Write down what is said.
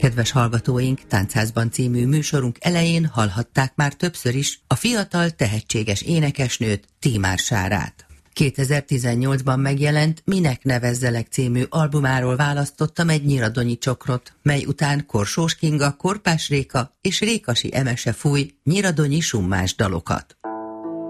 Kedves hallgatóink, Táncházban című műsorunk elején hallhatták már többször is a fiatal, tehetséges énekesnőt, Tímár Sárát. 2018-ban megjelent Minek nevezzelek című albumáról választottam egy nyiradonyi csokrot, mely után Korsós Kinga, Korpás Réka és Rékasi Emese fúj nyiradonyi summás dalokat.